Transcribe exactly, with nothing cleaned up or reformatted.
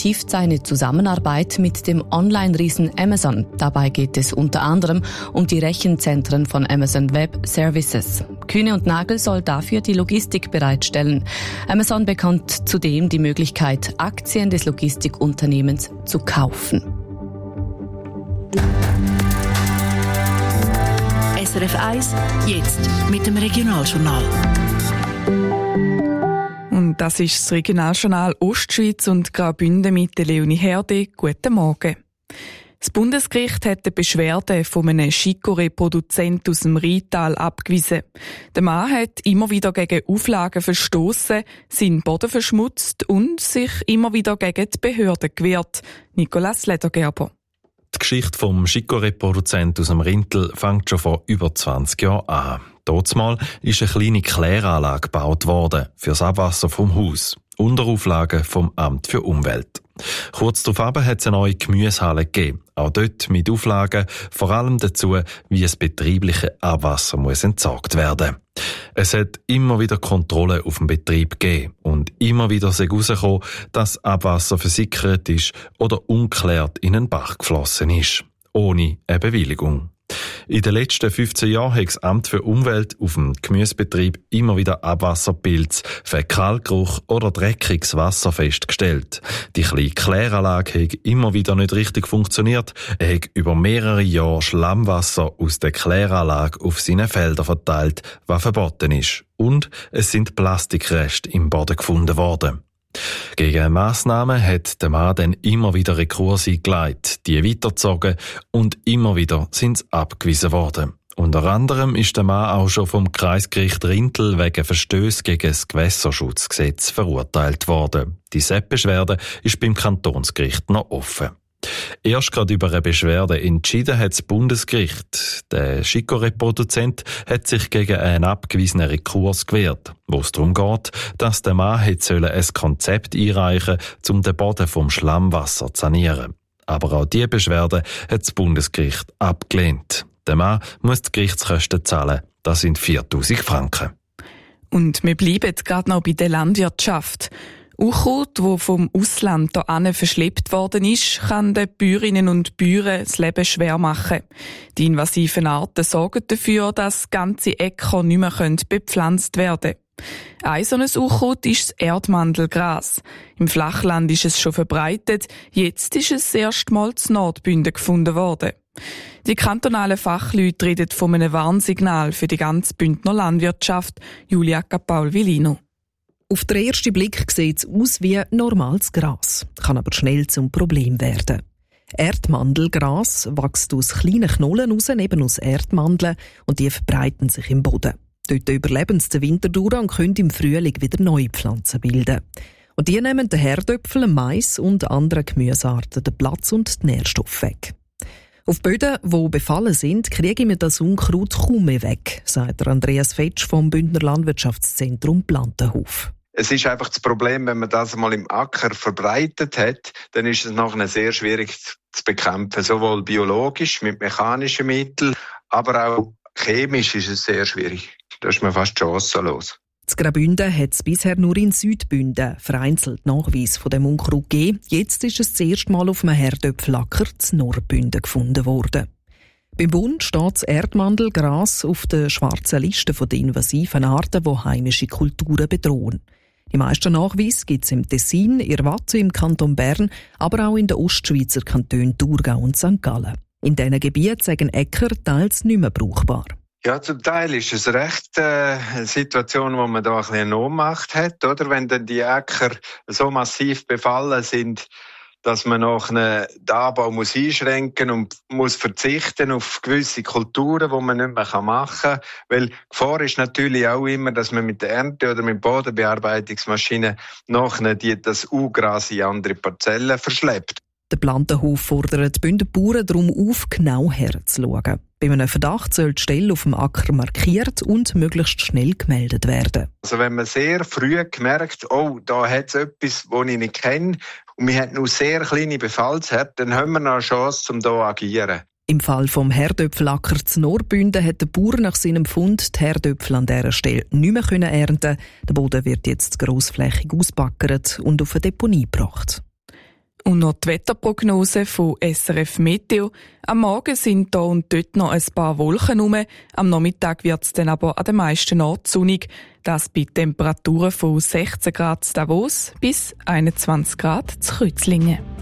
vertieft seine Zusammenarbeit mit dem Online-Riesen Amazon. Dabei geht es unter anderem um die Rechenzentren von Amazon Web Services. Kühne und Nagel soll dafür die Logistik bereitstellen. Amazon bekommt zudem die Möglichkeit, Aktien des Logistikunternehmens zu kaufen. S R F eins, jetzt mit dem Regionaljournal. Und das ist das Regionaljournal Ostschweiz und Graubünden mit der Leonie Herde. Guten Morgen. Das Bundesgericht hat eine Beschwerde von einem Chicorée-Produzent aus dem Rheintal abgewiesen. Der Mann hat immer wieder gegen Auflagen verstoßen, seinen Boden verschmutzt und sich immer wieder gegen die Behörden gewehrt. Nicolas Ledergerber. Die Geschichte vom Chicorée-Produzent aus dem Rintel fängt schon vor über zwanzig Jahren an. Dazumal ist eine kleine Kläranlage gebaut worden für das Abwasser vom Haus, unter Auflagen vom Amt für Umwelt. Kurz darauf hat es eine neue Gemüsehalle gegeben, auch dort mit Auflagen, vor allem dazu, wie das betriebliche Abwasser muss entsorgt werden. Es hat immer wieder Kontrollen auf dem Betrieb gegeben und immer wieder ist herausgekommen, dass Abwasser versickert ist oder ungeklärt in einen Bach geflossen ist, ohne eine Bewilligung. In den letzten fünfzehn Jahren hat das Amt für Umwelt auf dem Gemüsebetrieb immer wieder Abwasserpilz, Fäkalgeruch oder dreckiges Wasser festgestellt. Die kleine Kläranlage hat immer wieder nicht richtig funktioniert. Er hat über mehrere Jahre Schlammwasser aus der Kläranlage auf seine Felder verteilt, was verboten ist. Und es sind Plastikreste im Boden gefunden worden. Gegen Massnahmen hat der Mann dann immer wieder Rekurs eingeleitet, die weitergezogen und immer wieder sind sie abgewiesen worden. Unter anderem ist der Mann auch schon vom Kreisgericht Rintel wegen Verstöße gegen das Gewässerschutzgesetz verurteilt worden. Die S E P-Beschwerde ist beim Kantonsgericht noch offen. Erst gerade über eine Beschwerde entschieden hat das Bundesgericht. Der Chicorée-Produzent hat sich gegen einen abgewiesenen Rekurs gewehrt, wo es darum geht, dass der Mann hätte ein Konzept einreichen sollen, um den Boden vom Schlammwasser zu sanieren. Aber auch diese Beschwerde hat das Bundesgericht abgelehnt. Der Mann muss die Gerichtskosten zahlen. Das sind viertausend Franken. Und wir bleiben gerade noch bei der Landwirtschaft. Unkraut, das vom Ausland hierhin verschleppt worden ist, kann den Bäuerinnen und Bauern das Leben schwer machen. Die invasiven Arten sorgen dafür, dass ganze Äcker nicht mehr bepflanzt werden können. Ein solches Unkraut ist das Erdmandelgras. Im Flachland ist es schon verbreitet, jetzt ist es erstmals in Nordbünden gefunden worden. Die kantonalen Fachleute reden von einem Warnsignal für die ganze Bündner Landwirtschaft. Julia Capaul-Villino. Auf den ersten Blick sieht es aus wie normales Gras, kann aber schnell zum Problem werden. Erdmandelgras wächst aus kleinen Knollen raus, eben aus Erdmandeln, und die verbreiten sich im Boden. Dort überleben sie den Winter durch und können im Frühling wieder neue Pflanzen bilden. Und die nehmen den Herdöpfel, Mais und anderen Gemüsearten den Platz und die Nährstoffe weg. Auf Böden, die befallen sind, kriegen wir das Unkraut kaum mehr weg, sagt Andreas Fetsch vom Bündner Landwirtschaftszentrum Plantenhof. Es ist einfach das Problem, wenn man das mal im Acker verbreitet hat, dann ist es nachher sehr schwierig zu bekämpfen. Sowohl biologisch mit mechanischen Mitteln, aber auch chemisch ist es sehr schwierig. Da ist man fast chancenlos. In Graubünden hat es bisher nur in Südbünden vereinzelt Nachweis von dem Unkraut gegeben. Jetzt ist es das erste Mal auf einem Herdöpfelacker in Nordbünden gefunden worden. Beim Bund steht das Erdmandelgras auf der schwarzen Liste der invasiven Arten, die heimische Kulturen bedrohen. Die meisten Nachweise gibt es im Tessin, in Wattenwil im Kanton Bern, aber auch in den Ostschweizer Kantonen Thurgau und Sankt Gallen. In diesen Gebieten sind Äcker teils nicht mehr brauchbar. Ja, zum Teil ist es recht äh, eine Situation, wo man da ein bisschen eine Ohnmacht hat, oder? Wenn dann die Äcker so massiv befallen sind, dass man noch einen Anbau muss einschränken und muss verzichten auf gewisse Kulturen, die man nicht mehr machen kann. Weil die Gefahr ist natürlich auch immer, dass man mit der Ernte oder mit Bodenbearbeitungsmaschinen noch die, das Ungras in andere Parzellen verschleppt. Der Plantenhof fordert die Bündner Bauern darum auf, genau herzuschauen. Bei einem Verdacht soll die Stelle auf dem Acker markiert und möglichst schnell gemeldet werden. Also wenn man sehr früh gemerkt, oh, da hat es etwas, das ich nicht kenne, und wir haben nur sehr kleine Befallsherde, dann haben wir noch eine Chance, um hier zu agieren. Im Fall vom Herdöpfelacker zu Nordbünden hat der Bauer nach seinem Fund die Herdöpfel an dieser Stelle nicht mehr ernten. Der Boden wird jetzt grossflächig ausbaggert und auf eine Deponie gebracht. Und noch die Wetterprognose von S R F Meteo. Am Morgen sind da und dort noch ein paar Wolken rum. Am Nachmittag wird es dann aber an den meisten Orten sonnig. Das bei Temperaturen von sechzehn Grad in Davos bis einundzwanzig Grad in Kreuzlingen.